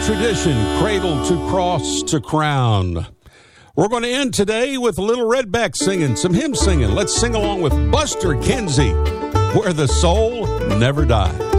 tradition, cradle to cross to crown. We're going to end today with Little Redback singing, some hymn singing. Let's sing along with Buster Kinsey, Where the Soul Never Dies.